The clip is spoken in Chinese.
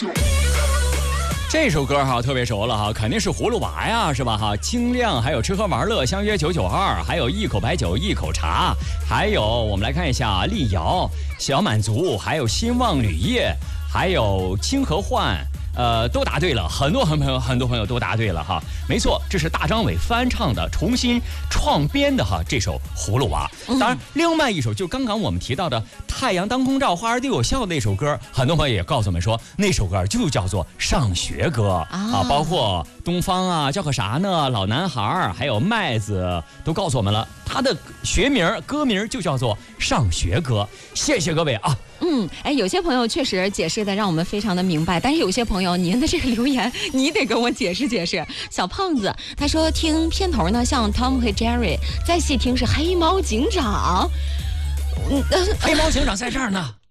这首歌哈特别熟了哈，肯定是葫芦娃呀，是吧哈？精亮，还有吃喝玩乐，相约992，还有一口白酒一口茶，还有我们来看一下丽瑶、小满足，还有兴旺铝业，还有清河焕。都答对了，很多朋友都答对了哈，没错，这是大张伟翻唱的，重新创编的哈这首《葫芦娃》。当然，另外一首就刚刚我们提到的《太阳当空照，花儿都有笑》那首歌，很多朋友也告诉我们说，那首歌就叫做上学歌啊，包括东方啊，叫个啥呢？老男孩，还有麦子都告诉我们了，他的学名歌名就叫做上学歌。谢谢各位啊。 有些朋友确实解释的让我们非常的明白，但是有些朋友您的这个留言你得跟我解释解释。小胖子他说听片头呢像 Tom 和 Jerry， 再细听是黑猫警长。 黑猫警长在这儿呢。